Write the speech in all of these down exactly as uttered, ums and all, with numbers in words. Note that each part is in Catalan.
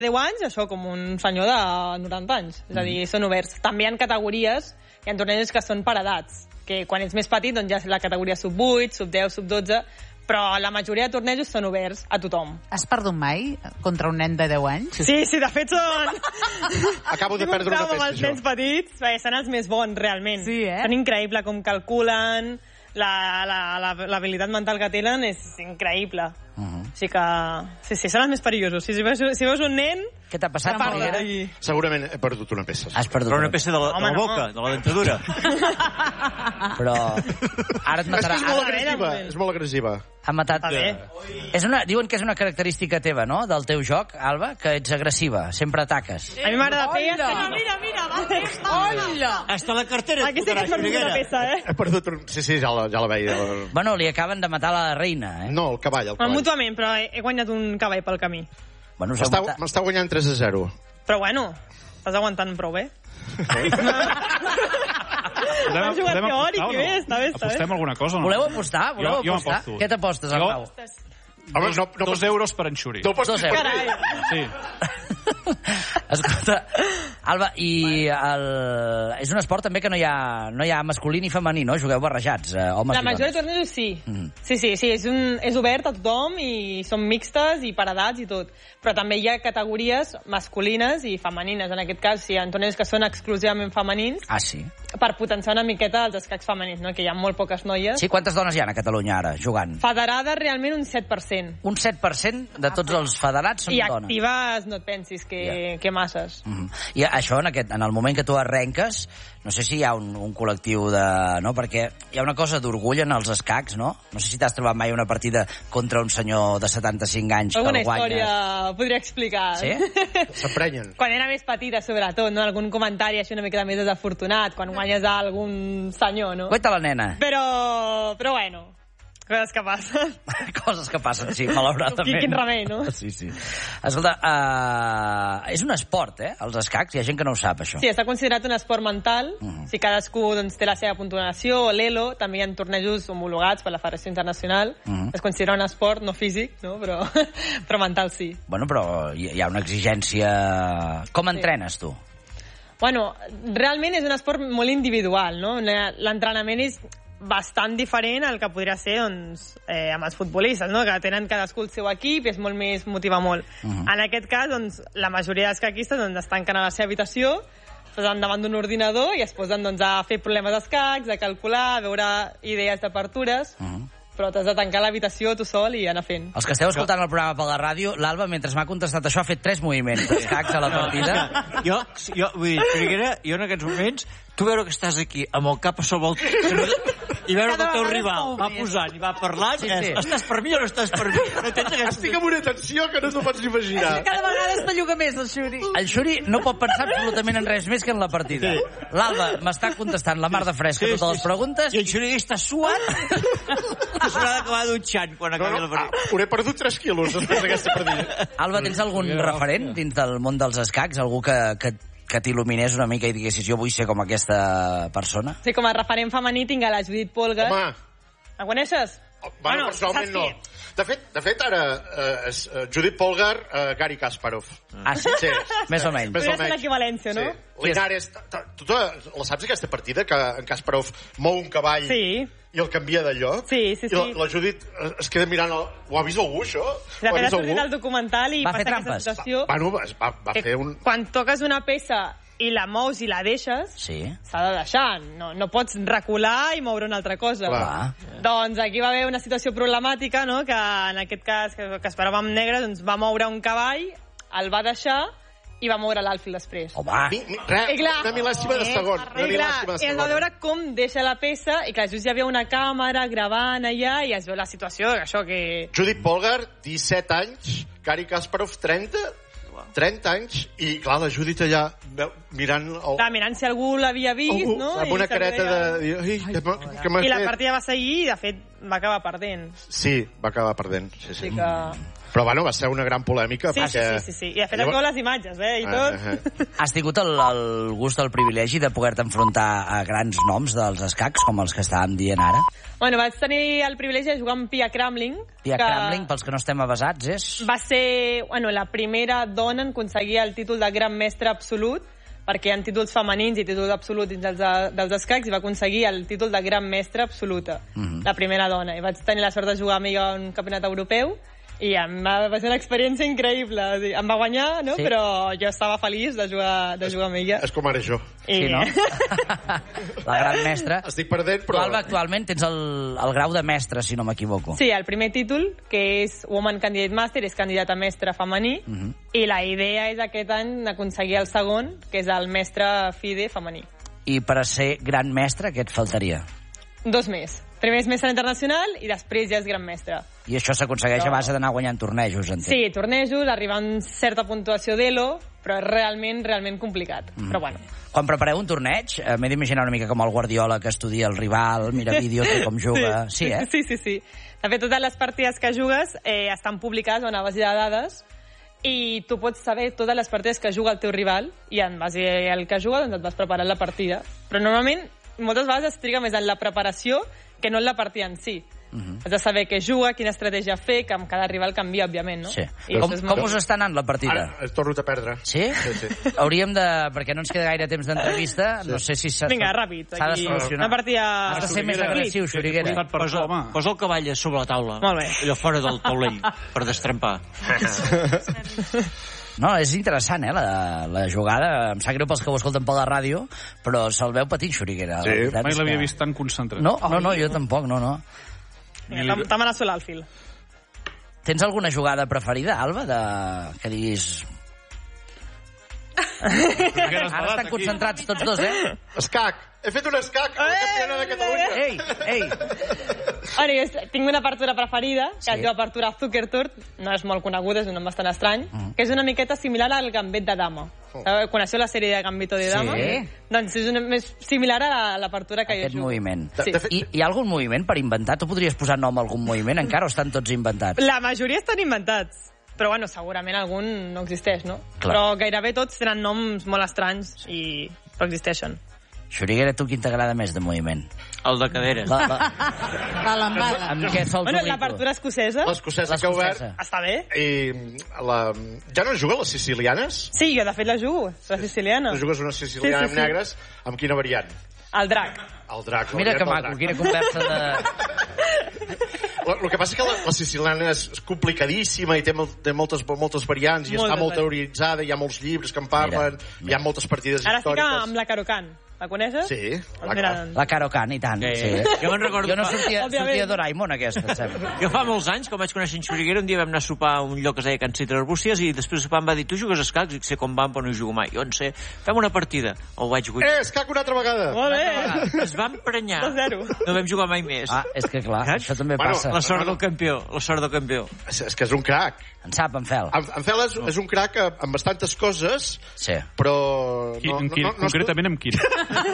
deu anys, això, com un senyor de noranta anys. És a dir, són oberts. També hi ha categories, hi ha tornejos que són per edats, que quan ets més petit doncs ja és la categoria sub vuit, sub deu, sub dotze, però la majoria de tornejos són oberts a tothom. Has perdut mai contra un nen de deu anys? Sí, sí, de fet són... Acabo de perdre una pesta, els nens petits, perquè són els més bons, realment. Sí, eh? Són increïbles com calculen, l'habilitat mental que tenen és increïble. Uh-huh. Així que, sí, sí, són els més perillosos. Si veus, si veus un nen... Què t'ha passat, Figuera? Segurament he perdut una peça. Has perdut Però una peça de la, Home, de la boca, no. de la dentadura. Però ara et matarà. És, és molt agressiva, és molt agressiva. Ha matat... És una, diuen que és una característica teva, no?, del teu joc, Alba, que ets agressiva, sempre ataques. A mi m'agrada fer... Mira, mira, mira, va fer... Hola! Hasta la cartera. Aquí sí que has perdut una peça, eh? He perdut un... Sí, sí, ja la, ja la veia. Bueno, li acaben de matar la reina, eh? No, el cavall, el Bueno, cavall. mútuament, però he, he guanyat un cavall pel camí. Bueno, us heu M'està matat... m'està guanyant tres a zero. Però bueno, estàs aguantant prou bé. Podem, Has jugat teòric, i bé, està bé, està bé. Apostem alguna cosa, no? Voleu apostar? Voleu Jo- jo apostar? m'aposto. Què t'apostes, Jo- Arnau? Home, no, no, Dos euros per en Xuri. no pots Dos dir per euros. mi. Sí. Escolta, Alba, i el... és un esport també que no hi ha, no hi ha masculí ni femení, no? Jugueu barrejats, eh, homes La i majoria de dones. tornejos sí. Mhm. Sí, sí, sí, és, un, és obert a tothom i són mixtes i per edats i tot. Però també hi ha categories masculines i femenines. En aquest cas, sí, hi ha tornejos que són exclusivament femenins Ah, sí? per potenciar una miqueta els escacs femenins, no? Que hi ha molt poques noies. Sí, quantes dones hi ha a Catalunya ara, jugant? Federades realment un set per cent. Un set per cent de tots els federats són I dones. actives no et pensis que, Ja. que masses. Mm -hmm. I això, en, aquest, en el moment que tu arrenques, no sé si hi ha un, un col·lectiu de... No? Perquè hi ha una cosa d'orgull en els escacs, no? No sé si t'has trobat mai una partida contra un senyor de setanta-cinc anys Alguna que el guanyes. història podria explicar. Sí? S'emprenyen. Quan era més petita, sobretot, no? Algun comentari així una mica més desafortunat, quan guanyes a algun senyor, no? Cuenta la nena. Però, però bueno, coses que passen. Coses que passen, sí, malauradament. Quin, quin remei, no? Sí, sí. Escolta, uh, és un esport, eh, els escacs? Hi ha gent que no ho sap, això. Sí, està considerat un esport mental. Uh -huh. Si cadascú doncs, té la seva puntuació, l'E L O, també hi ha tornejos homologats per la Federació Internacional. Uh -huh. Es considera un esport no físic, no? Però, però mental sí. Bueno, però hi hi ha una exigència... Com Sí. entrenes, tu? Bueno, realment és un esport molt individual, no? L'entrenament és bastant diferent al que podria ser doncs, eh, amb els futbolistes, no? Que tenen cadascú el seu equip i és molt més, motiva molt. Uh -huh. En aquest cas, doncs, la majoria dels caquistes doncs, es tanquen a la seva habitació, es posen davant d'un ordinador i es posen doncs, a fer problemes d'escacs, a calcular, a veure idees d'apertures, uh -huh. però t'has de tancar a l'habitació tu sol i anar fent. Els que esteu escoltant el programa per la ràdio, l'Alba, mentre m'ha contestat això, ha fet tres moviments d'escacs a la partida. Jo, jo, vull dir, Figuera, jo en aquests moments, tu veure que estàs aquí amb el cap a sobre el... i veure que el teu rival va posant i va parlant, Sí, sí, sí. sí. estàs per mi o no estàs per mi? No tens aquesta... Estic amb una tensió que no t'ho pots imaginar. Cada vegada es belluga més, el Xuri. El Xuri no pot pensar absolutament en res més que en la partida. Sí. L'Alba m'està contestant la mar de fresca Sí, totes sí, les sí. preguntes. I el Xuri està suant. S'haurà d'acabar dutxant quan acabi No, la no, ah, partida. hauré perdut tres quilos després d'aquesta partida. Alba, tens algun referent dins del món dels escacs? Algú que, que, que t'il·luminés una mica i diguessis jo vull ser com aquesta persona? Sí, com a referent femení tinc a la Judit Polgar. Home, La coneixes? bueno, bueno personalment no. De fet, de fet ara, eh, és, eh, Judit Polgar, eh, Gary Kasparov. Ah, sí? Sí. Més o menys. Més Podria o ser menys. l'equivalència, no? Sí. Linares, tu tu la saps aquesta partida que en Kasparov mou un cavall Sí. i el canvia de lloc? Sí, sí, I la, sí. la Judit eh, es queda mirant... El... Ho ha vist algú, això? De Ho ha fet, ha vist sortit algú? al documental i Va passa fer aquesta trampes. situació Bueno, va, va, va que fer un... quan toques una peça i la mous i la deixes, Sí. s'ha de deixar. No, no pots recular i moure una altra cosa. Clar. Doncs aquí va haver una situació problemàtica, no? Que en aquest cas, que, que esperàvem negre, doncs va moure un cavall, el va deixar i va moure l'Alfil després. Home, Mi, mi, re, I clar, una mil·lèsima de segon. Una I clar, mil·lèsima de i es va segon. veure com deixa la peça i clar, just hi havia una càmera gravant allà i es veu la situació, això que... Judit Polgar, disset anys, Gary Kasparov, trenta, trenta anys, i clar, la Judit allà veu- mirant... El... Clar, mirant si algú l'havia vist, Algú, no? amb I una se'l careta veia. de... Ai, què m'ha- què m'has I la fet? partida va seguir i, de fet, va acabar perdent. Sí, va acabar perdent. Sí, sí. Així que... Però, bueno, va ser una gran polèmica. Sí, perquè... sí, sí, sí, sí. I de fet es veuen les imatges, eh, i tot. Uh, uh, Has tingut el, el gust, el privilegi de poder-te enfrontar a grans noms dels escacs, com els que estàvem dient ara? Bueno, vaig tenir el privilegi de jugar amb Pia Kramling. Pia que Kramling, pels que no estem avasats, és... Va ser, bueno, la primera dona en aconseguir el títol de gran mestre absolut, perquè hi ha títols femenins i títols absoluts dins dels, dels escacs, i va aconseguir el títol de gran mestre absoluta, mm -hmm. la primera dona. I vaig tenir la sort de jugar amb ella en un campionat europeu, i em va, va ser una experiència increïble. Em va guanyar, no? Sí. Però jo estava feliç de jugar, de jugar amb ella. És com ara jo. I... Sí, no? La gran mestra. Estic perdent, però... Tu, Alba, actualment tens el, el grau de mestre, si no m'equivoco. Sí, el primer títol, que és Woman Candidate Master, és candidat a mestre femení, uh -huh. i la idea és aquest any aconseguir el segon, que és el mestre FIDE femení. I per a ser gran mestre, què et faltaria? Dos més. Primer és mestre internacional i després ja és gran mestre. I això s'aconsegueix a base d'anar guanyant tornejos, entenc. Sí, tornejos, arribar a una certa puntuació d'Elo, però és realment, realment complicat. Mm. Però bueno. Quan prepareu un torneig, eh, m'he d'imaginar una mica com el Guardiola, que estudia el rival, mira vídeos de com juga... Sí, sí, eh? Sí, sí, sí. De fet, totes les partides que jugues eh, estan publicades a una base de dades i tu pots saber totes les partides que juga el teu rival i en base al que juga doncs et vas preparant la partida. Però normalment, moltes vegades es triga més en la preparació que no en la partida en si. Uh-huh. Has de saber què juga, quina estratègia fer, que amb cada rival canvia, òbviament, no? Sí. Com, com us està anant la partida? Ara torno a perdre. Sí? Sí, sí. Hauríem de... Perquè no ens queda gaire temps d'entrevista, sí. No sé si s'ha... Vinga, ràpid. S'ha de solucionar. Una partida... Has de ser més agressiu, Xuriguera. Posa, posa el cavall sobre la taula. Molt bé. Allò fora del taulell, per destrempar. No, és interessant, eh, la, la jugada. Em sap greu pels que ho escolten per la ràdio, però se'l veu petit, Xuriguera. Sí, mai l'havia vist tan concentrat. No, no, no, jo tampoc, no, no. T'amenaço l'Alfil. Tens alguna jugada preferida, Alba, de... que diguis... Ara estan concentrats tots dos, eh? Escac! He fet un escac a la campiona de Catalunya! Ei, ei! Bueno, jo tinc una apertura preferida, que Sí. es diu apertura Zuckertort, no és molt coneguda, és un nom bastant estrany, Mm. que és una miqueta similar al gambet de dama. Oh. Coneixeu la sèrie de Gambito de Dama? Sí. Doncs és una, més similar a l'apertura que Aquest jo jugo. moviment. Sí. I hi ha algun moviment per inventar? Tu podries posar nom a algun moviment encara o estan tots inventats? La majoria estan inventats. Però, bueno, segurament algun no existeix, no? Clar. Però gairebé tots tenen noms molt estranys i però existeixen. Xuriguera, tu quin t'agrada més de moviment? El de caderes. La, la, La lambada. amb què sols Bueno, ubico? l'apertura escocesa L'escocesa que ha obert... L'escocesa. està bé. I la... Ja no juga les sicilianes? Sí, jo de fet la jugo, la siciliana. Tu jugues una siciliana Sí, sí, amb sí. negres, amb quina variant? El drac. El drac. la Mira que variant maco, del quina drac. conversa de... El que passa és que la, la siciliana és complicadíssima i té, molt, té moltes, moltes variants i Moltes està molt variants. teoritzada, hi ha molts llibres que en parlen, Mira, hi ha moltes partides Ara estic històriques. amb la Carocan. La coneixes? Sí, Doncs mira, la, La Caro Can, i tant. Sí. Sí. Jo me'n recordo Jo no fa- sortia, Òbviament. sortia Doraemon, aquesta, em sembla. Jo fa molts anys, quan vaig conèixer en Xuriguera, un dia vam anar a sopar a un lloc que es deia Can Citra Arbúcies i després de sopar em va dir, tu jugues a escacs? Dic, sé com van, però no hi jugo mai. Jo en sé. Fem una partida. El vaig guanyar. Eh, escac una altra vegada! molt bé. Es va emprenyar. dos zero. No vam jugar mai més. Ah, és que clar, Saps? això també Bueno, passa. La sort del campió. La sort del campió. És, és que és un crac. En sap, en Fel. En, en Fel és, és un crac amb bastantes coses, Sí. però... Qui, en quin, concretament amb quin?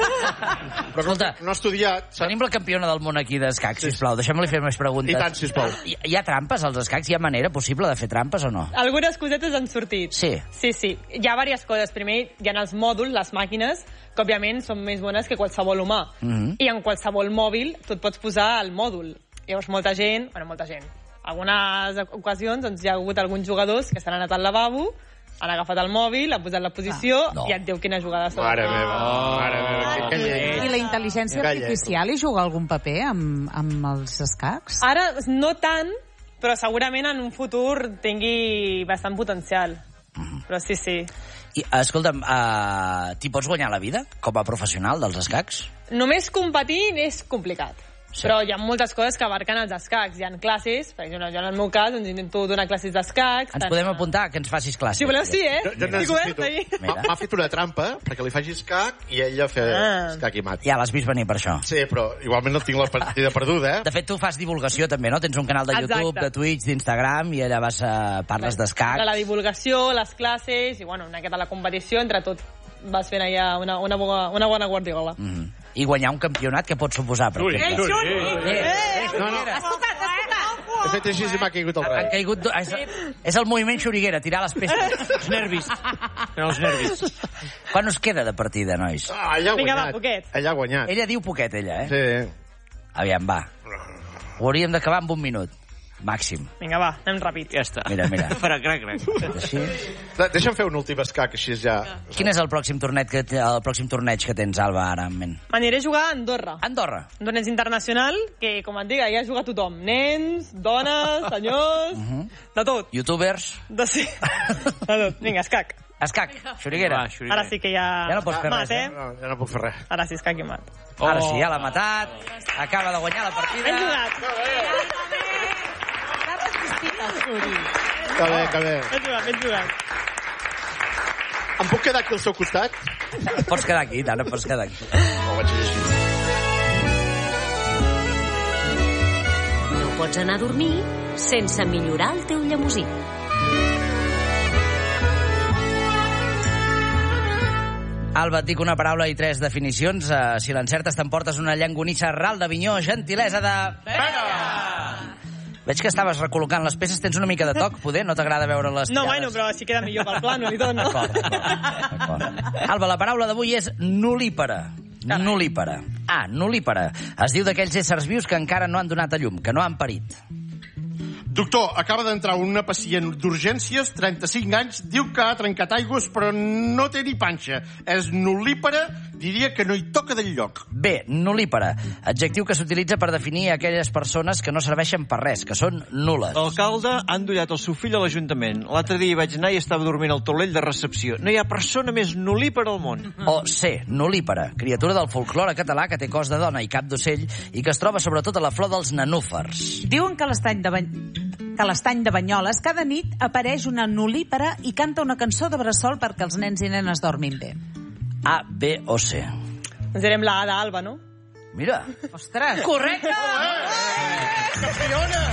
Però no, Escolta, no ha estudiat, saps? Tenim la campiona del món aquí d'escacs, sisplau. Deixem-li fer més preguntes. I tant, sisplau. Hi, hi ha trampes als escacs? Hi ha manera possible de fer trampes o no? Algunes cosetes han sortit. Sí. Sí, sí. Hi ha diverses coses. Primer, hi ha els mòduls, les màquines, que òbviament són més bones que qualsevol humà. Mhm. I en qualsevol mòbil tu et pots posar el mòdul. Llavors molta gent, bueno, molta gent, algunes ocasions doncs, hi ha hagut alguns jugadors que s'han anat al lavabo, han agafat el mòbil, han posat la posició Ah, no. i et diu quina jugada està. Mare meva, Oh. mare meva, que, que lleig. I la intel·ligència Calla. artificial hi juga algun paper amb, amb els escacs? Ara no tant, però segurament en un futur tingui bastant potencial. Mhm. Però sí, sí. I, escolta'm, uh, t'hi pots guanyar la vida com a professional dels escacs? Només competint és complicat. Sí. Però hi ha moltes coses que abarquen els escacs. Hi ha classes, per exemple, jo en el meu cas doncs, intento donar classes d'escacs. Ens tant- podem apuntar que ens facis classes. Si voleu, sí, eh? Jo, jo Estic necessito... oberta ahí. Mira. M'ha m'ha fet una trampa perquè li faci escac i ella fer Ah. escac i mat. Ja l'has vist venir per això. Sí, però igualment no tinc la partida perduda, eh? De fet, tu fas divulgació també, no? Tens un canal de Exacte. YouTube, de Twitch, d'Instagram, i allà vas a... parles d'escacs. La divulgació, les classes, i bueno, una miqueta la competició, entre tot vas fent allà una, una, bona, una bona guardiola. Mm -hmm. I guanyar un campionat, què pot suposar, per Ui, exemple? ui, ui. Eh, eh, No, no. Escolta't, escolta't! He fet així i m'ha caigut el Han res. caigut... do- És, és el moviment xuriguera, tirar les peces. Els nervis. Tenen els nervis. Quan us queda de partida, nois? Ah, ella ha Vinga, va, guanyat. poquet. Ella ha guanyat. Ella diu poquet, ella, eh? Sí. Aviam, va. Ho hauríem d'acabar amb un minut. Màxim. Vinga, va, anem ràpid. Ja està. Mira, mira. Farà crac, crac. Així. De- Deixa'm fer un últim escac, així ja... Quin és el pròxim torneig que, te- el pròxim torneig que tens, Alba, ara en ment? M'aniré a jugar a Andorra. Andorra. Un torneig internacional que, com et dic, ja juga tothom. Nens, dones, senyors, de tot. Youtubers. De sí. De tot. Vinga, escac. Escac. Xuriguera. Va, xuriguera. Ara sí que ja... Ja no pots fer mat, res, eh? No, ja no puc fer res. Ara sí, escac i mat. Ara sí, ja l'ha matat. Acaba de guanyar la partida. Ben jugat. Que bé, que bé. Ben jugat, ben jugat. Em puc quedar aquí al seu costat? Pots quedar aquí, tant, pots quedar aquí. No ho vaig llegir. No pots anar a dormir sense millorar el teu llemosí. Alba, et dic una paraula i tres definicions. Uh, si l'encertes, t'emportes una llangonissa ral d'Avinyó, gentilesa de... Veig que estaves recol·locant les peces, tens una mica de toc, poder? No t'agrada veure les No, tirades? bueno, però si queda millor pel plano i tot, no? D'acord, d'acord, d'acord. Alba, la paraula d'avui és nulípara. Nulípara. Ah, nulípara. Es diu d'aquells éssers vius que encara no han donat a llum, que no han parit. Doctor, acaba d'entrar una pacient d'urgències, trenta-cinc anys, diu que ha trencat aigües, però no té ni panxa. És nulípara, diria que no hi toca del lloc. Bé, nulípara. Adjectiu que s'utilitza per definir aquelles persones que no serveixen per res, que són nules. L'alcalde ha endollat el seu fill a l'Ajuntament. L'altre dia hi vaig anar i estava dormint al taulell de recepció. No hi ha persona més nulípara al món. O C, nulípara, criatura del folclore català que té cos de dona i cap d'ocell i que es troba sobretot a la flor dels nenúfars. Diuen que a l'estany de, Bany... que a l'estany de Banyoles cada nit apareix una nulípara i canta una cançó de bressol perquè els nens i nenes dormin bé. A, B o C. Ens direm la A d'Alba, no? Mira. Ostres! Correcte! Campiona!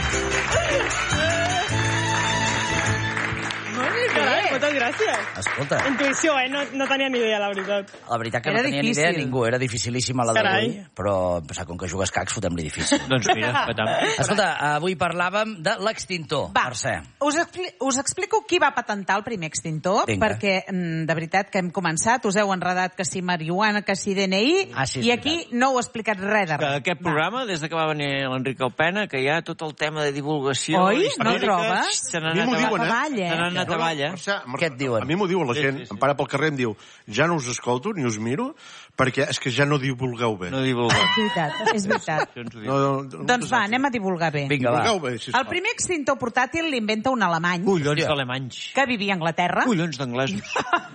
Carai, moltes gràcies. Escolta, Intuïció, eh? No, no tenia ni idea, la veritat. la veritat que Era no tenia difícil. ni idea ningú, era dificilíssima la Carai. d'avui, però pensar, com que jugues cacs, fotem-li difícil. Doncs mira, patam. Escolta, avui parlàvem de l'extintor, Va, Mercè. us, expli us explico qui va patentar el primer extintor, Vinga. perquè mm, de veritat que hem començat, us heu enredat que si marihuana, que si D N I, Ah, sí, és i aquí no heu explicat res de Que res. aquest programa, des de que va venir l'Enric Alpena, que hi ha tot el tema de divulgació... Oi? No històrica, trobes? Se n'ha A mi m'ho anat a diuen, eh? Avall, eh? Se n'ha anat a balla. Mercè, Mercè, Què et diuen? A mi m'ho diu la gent, Sí, sí, sí. em para pel carrer i em diu ja no us escolto ni us miro perquè és que ja no divulgueu bé. No divulgar. És veritat, és veritat. Això ens ho diu. No, no, Doncs va, anem a divulgar bé. Vinga, va. Divulgueu bé, sisplau. El primer extintor portàtil l'inventa un alemany Collons d'alemanys. que vivia a Anglaterra, Collons d'anglesos.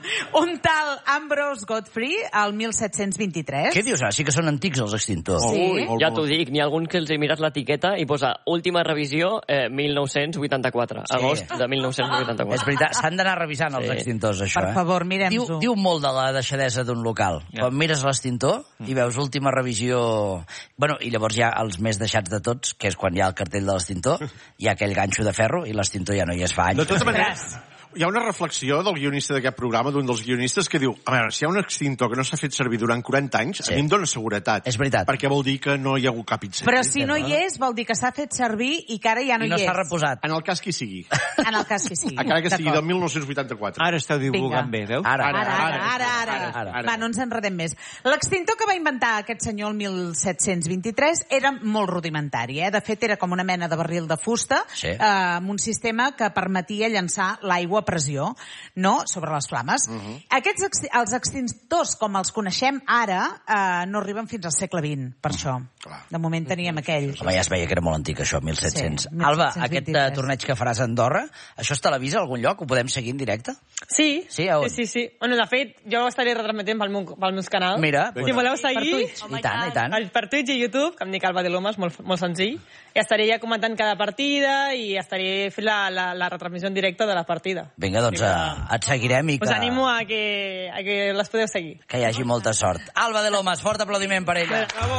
un tal Ambrose Godfrey, el disset vint-i-tres. Què dius? Ah, sí que són antics els extintors. Sí. Molt Ja bo. t'ho dic, n'hi ha algun que els he mirat l'etiqueta i posa última revisió eh, mil nou-cents vuitanta-quatre, Sí. agost de mil nou-cents És vuitanta-quatre. veritat, s'han d'anar revisant els Sí. extintors, això, Per eh? favor, mirem-s'ho. Diu, diu molt de la deixadesa d'un local. Ja. Quan mires l'extintor i veus última revisió... Bueno, i llavors hi ha els més deixats de tots, que és quan hi ha el cartell de l'extintor, hi ha aquell ganxo de ferro i l'extintor ja no hi es fa anys. De tota manera, hi ha una reflexió del guionista d'aquest programa, d'un dels guionistes, que diu, a veure, si hi ha un extintor que no s'ha fet servir durant quaranta anys, Sí. a mi em dona seguretat. És veritat. Perquè vol dir que no hi ha hagut cap incendi. Però si no hi és, vol dir que s'ha fet servir i que ara ja no, I no hi s'ha és. reposat. En el cas que hi sigui. En el cas que sigui. Encara que sigui D'acord. del mil nou-cents vuitanta-quatre. Ara esteu divulgant Vinga. bé, veus? Ara, Ara, ara, ara, ara. ara, ara. Va, no ens enredem més. L'extintor que va inventar aquest senyor el disset vint-i-tres era molt rudimentari, eh? De fet, era com una mena de barril de fusta Sí. eh, amb un sistema que permetia llançar l'aigua a pressió, no?, sobre les flames. Uh-huh. Aquests exti els extintors, com els coneixem ara, eh, no arriben fins al segle vint, per això. De moment teníem aquell. Home, ja es veia que era molt antic, això, mil set-cents. Sí, Alba, disset aquest vint-i-tres. eh, torneig que faràs a Andorra, això es televisa a algun lloc? Ho podem seguir en directe? Sí, Sí, a on? sí, sí, sí. Bueno, de fet, jo ho estaré retransmetent pel meu, pel meu canal. Mira, Si voleu seguir... I tant, i tant. Per, per Twitch i YouTube, que em dic Alba de Lomas, molt, molt senzill, i estaré ja comentant cada partida i estaré fent la, la, la retransmissió en directe de la partida. Vinga, doncs eh, et seguirem i que, Us animo a que, a que les podeu seguir. que hi hagi molta sort. Alba de Lomas, fort aplaudiment per ella. Bravo.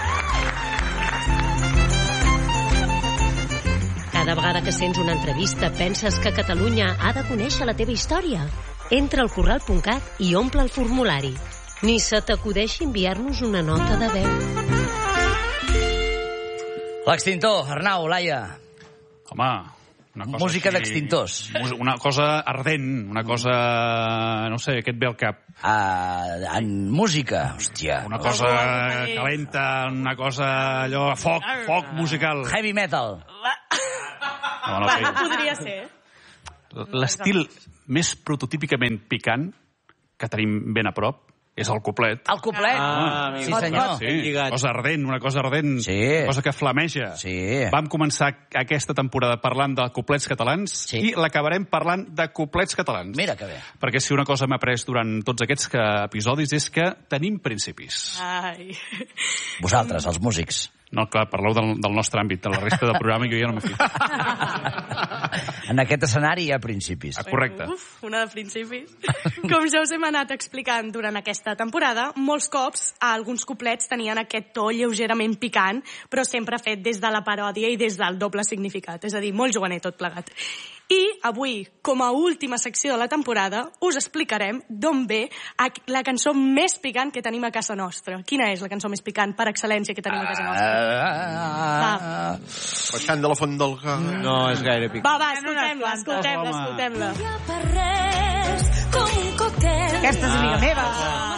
Cada vegada que sents una entrevista penses que Catalunya ha de conèixer la teva història. Entra al corral punt cat i omple el formulari. Ni se t'acudeixi enviar-nos una nota de veu. L'extintor, Arnau, Laia. Home, una cosa música així, d'extintors. Una cosa ardent, una cosa... No sé, què et ve al cap? Uh, en música, hòstia. Una cosa calenta, una cosa allò... Foc, foc musical. Heavy metal. No, no, Va, podria ser. L'estil més prototípicament picant que tenim ben a prop és el coplet. El coplet? Ah, sí, senyor. Sí, una cosa ardent, una cosa ardent, sí. Una cosa que flameja. Sí. Vam començar aquesta temporada parlant de coplets catalans sí. I l'acabarem parlant de coplets catalans. Mira que bé. Perquè si una cosa m'ha après durant tots aquests episodis és que tenim principis. Ai. Vosaltres, els músics. No, clar, parleu del, del nostre àmbit, de la resta del programa, i jo ja no m'hi fico. En aquest escenari hi ha principis. Ah, correcte. Uf, una de principis. Com ja us hem anat explicant durant aquesta temporada, molts cops alguns coplets tenien aquest to lleugerament picant, però sempre fet des de la paròdia i des del doble significat. És a dir, molt juganer tot plegat. I avui, com a última secció de la temporada, us explicarem d'on ve la cançó més picant que tenim a casa nostra. Quina és la cançó més picant per excel·lència que tenim a casa nostra? Va. Baixant de la font del gas. No és gaire picant. Va, va, escoltem-la, escoltem-la, escoltem-la. Aquesta és amiga meva.